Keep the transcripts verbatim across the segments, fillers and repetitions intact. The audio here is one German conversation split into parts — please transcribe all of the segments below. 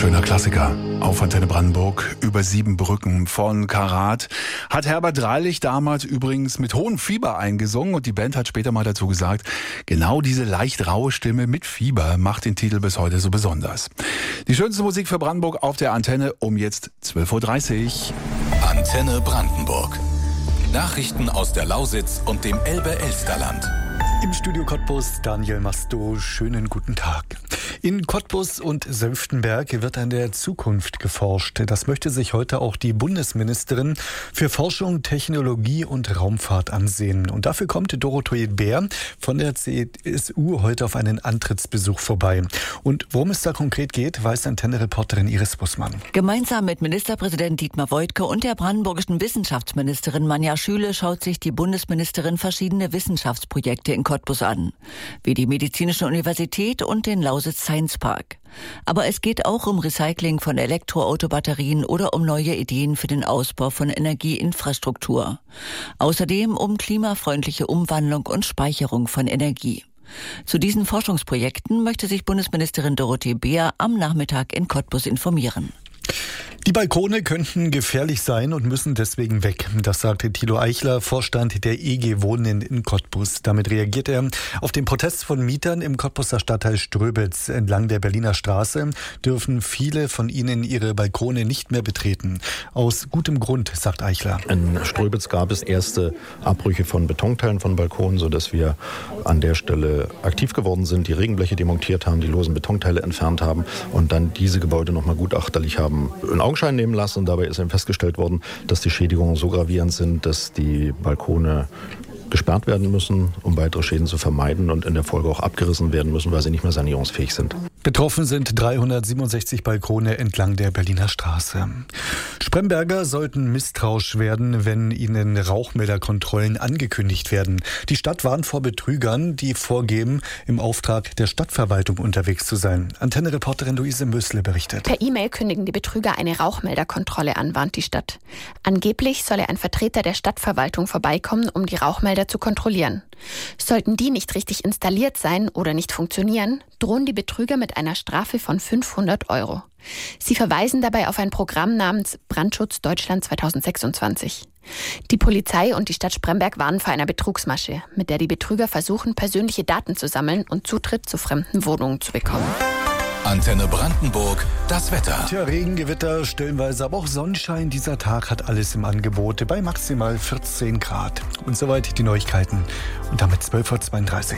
Schöner Klassiker auf Antenne Brandenburg, über sieben Brücken von Karat. Hat Herbert Dreilich damals übrigens mit hohem Fieber eingesungen und die Band hat später mal dazu gesagt, genau diese leicht raue Stimme mit Fieber macht den Titel bis heute so besonders. Die schönste Musik für Brandenburg auf der Antenne um jetzt zwölf Uhr dreißig. Antenne Brandenburg. Nachrichten aus der Lausitz und dem Elbe-Elsterland. Im Studio Cottbus Daniel Masto, schönen guten Tag. In Cottbus und Senftenberg wird an der Zukunft geforscht. Das möchte sich heute auch die Bundesministerin für Forschung, Technologie und Raumfahrt ansehen. Und dafür kommt Dorothee Bär von der C S U heute auf einen Antrittsbesuch vorbei. Und worum es da konkret geht, weiß Antenne-Reporterin Iris Bussmann. Gemeinsam mit Ministerpräsident Dietmar Woidke und der brandenburgischen Wissenschaftsministerin Manja Schüle schaut sich die Bundesministerin verschiedene Wissenschaftsprojekte in Cottbus an, wie die Medizinische Universität und den Lausitz Science Park. Aber es geht auch um Recycling von Elektroautobatterien oder um neue Ideen für den Ausbau von Energieinfrastruktur. Außerdem um klimafreundliche Umwandlung und Speicherung von Energie. Zu diesen Forschungsprojekten möchte sich Bundesministerin Dorothee Bär am Nachmittag in Cottbus informieren. Die Balkone könnten gefährlich sein und müssen deswegen weg. Das sagte Thilo Eichler, Vorstand der E G Wohnen in Cottbus. Damit reagiert er auf den Protest von Mietern im Cottbuser Stadtteil Ströbitz. Entlang der Berliner Straße dürfen viele von ihnen ihre Balkone nicht mehr betreten. Aus gutem Grund, sagt Eichler. In Ströbitz gab es erste Abbrüche von Betonteilen von Balkonen, sodass wir an der Stelle aktiv geworden sind, die Regenbleche demontiert haben, die losen Betonteile entfernt haben und dann diese Gebäude nochmal gutachterlich haben in Augenschein nehmen lassen. Und dabei ist eben festgestellt worden, dass die Schädigungen so gravierend sind, dass die Balkone gesperrt werden müssen, um weitere Schäden zu vermeiden und in der Folge auch abgerissen werden müssen, weil sie nicht mehr sanierungsfähig sind. Betroffen sind dreihundertsiebenundsechzig Balkone entlang der Berliner Straße. Spremberger sollten misstrauisch werden, wenn ihnen Rauchmelderkontrollen angekündigt werden. Die Stadt warnt vor Betrügern, die vorgeben, im Auftrag der Stadtverwaltung unterwegs zu sein. Antenne-Reporterin Luise Mösle berichtet. Per E-Mail kündigen die Betrüger eine Rauchmelderkontrolle an, warnt die Stadt. Angeblich solle ein Vertreter der Stadtverwaltung vorbeikommen, um die Rauchmelder zu kontrollieren. Sollten die nicht richtig installiert sein oder nicht funktionieren, drohen die Betrüger mit einer Strafe von fünfhundert Euro. Sie verweisen dabei auf ein Programm namens Brandschutz Deutschland zweitausendsechsundzwanzig. Die Polizei und die Stadt Spremberg warnen vor einer Betrugsmasche, mit der die Betrüger versuchen, persönliche Daten zu sammeln und Zutritt zu fremden Wohnungen zu bekommen. Antenne Brandenburg, das Wetter. Tja, Regen, Gewitter, stellenweise, aber auch Sonnenschein. Dieser Tag hat alles im Angebot bei maximal vierzehn Grad. Und soweit die Neuigkeiten. Und damit zwölf Uhr zweiunddreißig.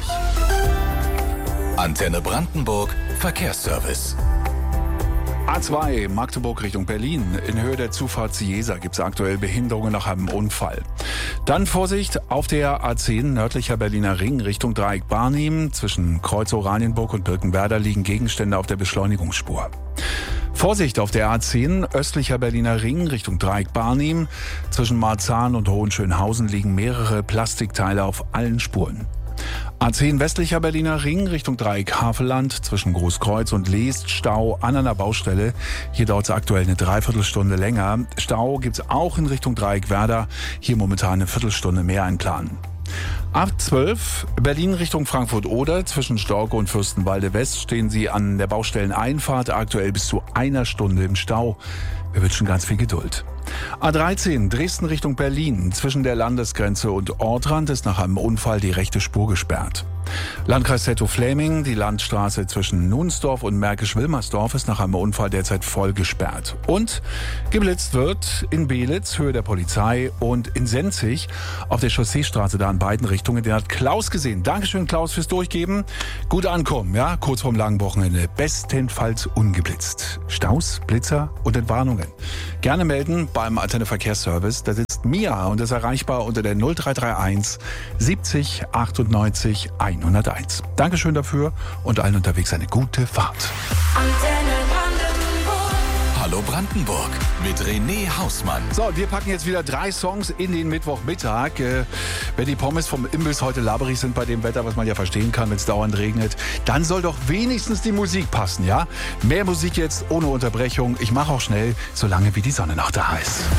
Antenne Brandenburg, Verkehrsservice. A zwei Magdeburg Richtung Berlin. In Höhe der Zufahrt Ciesa gibt es aktuell Behinderungen nach einem Unfall. Dann Vorsicht auf der A zehn nördlicher Berliner Ring Richtung Dreieck Barnim. Zwischen Kreuz Oranienburg und Birkenwerder liegen Gegenstände auf der Beschleunigungsspur. Vorsicht auf der A zehn östlicher Berliner Ring Richtung Dreieck Barnim. Zwischen Marzahn und Hohenschönhausen liegen mehrere Plastikteile auf allen Spuren. A zehn westlicher Berliner Ring Richtung Dreieck Havelland zwischen Großkreuz und Leest Stau an einer Baustelle. Hier dauert es aktuell eine Dreiviertelstunde länger. Stau gibt es auch in Richtung Dreieck Werder. Hier momentan eine Viertelstunde mehr einplanen. A zwölf Berlin Richtung Frankfurt-Oder zwischen Storke und Fürstenwalde West stehen Sie an der Baustelleneinfahrt aktuell bis zu einer Stunde im Stau. Wir wünschen ganz viel Geduld. A dreizehn Dresden Richtung Berlin. Zwischen der Landesgrenze und Ortrand ist nach einem Unfall die rechte Spur gesperrt. Landkreis Zetto-Fläming, die Landstraße zwischen Nunsdorf und Märkisch-Wilmersdorf ist nach einem Unfall derzeit voll gesperrt. Und geblitzt wird in Belitz, Höhe der Polizei, und in Senzig auf der Chausseestraße, da in beiden Richtungen. Den hat Klaus gesehen. Dankeschön, Klaus, fürs Durchgeben. Gut ankommen, ja, kurz vorm langen Wochenende. Bestenfalls ungeblitzt. Staus, Blitzer und Entwarnungen. Gerne melden beim Antenne Verkehrsservice. Da sitzt Mia und ist erreichbar unter der null drei drei eins siebzig achtundneunzig hunderteins. Dankeschön dafür und allen unterwegs eine gute Fahrt. Antenne Brandenburg. Hallo Brandenburg mit René Hausmann. So, wir packen jetzt wieder drei Songs in den Mittwochmittag. Äh, wenn die Pommes vom Imbiss heute laberig sind bei dem Wetter, was man ja verstehen kann, wenn es dauernd regnet, dann soll doch wenigstens die Musik passen, ja? Mehr Musik jetzt ohne Unterbrechung. Ich mache auch schnell, solange wie die Sonne noch da ist.